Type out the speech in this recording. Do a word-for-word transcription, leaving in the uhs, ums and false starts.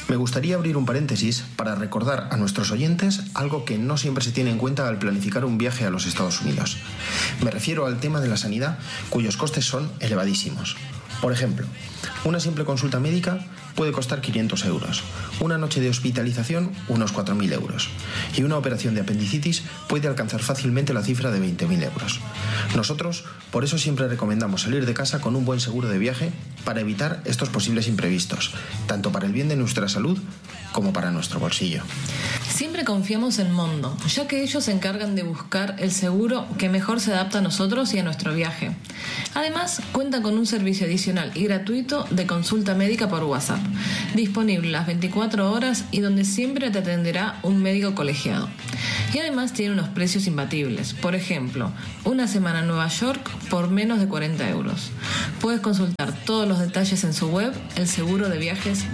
Me gustaría abrir un paréntesis para recordar a nuestros oyentes algo que no siempre se tiene en cuenta al planificar un viaje a los Estados Unidos. Me refiero al tema de la sanidad, cuyos costes son elevadísimos. Por ejemplo, una simple consulta médica puede costar quinientos euros, una noche de hospitalización unos cuatro mil euros y una operación de apendicitis puede alcanzar fácilmente la cifra de veinte mil euros. Nosotros, por eso siempre recomendamos salir de casa con un buen seguro de viaje para evitar estos posibles imprevistos, tanto para el bien de nuestra salud como para nuestro bolsillo. Siempre confiamos en Mondo, ya que ellos se encargan de buscar el seguro que mejor se adapta a nosotros y a nuestro viaje. Además, cuenta con un servicio adicional y gratuito de consulta médica por WhatsApp, disponible las veinticuatro horas y donde siempre te atenderá un médico colegiado. Y además tiene unos precios imbatibles. Por ejemplo, una semana en Nueva York por menos de cuarenta euros. Puedes consultar todos los detalles en su web, el seguro de viajes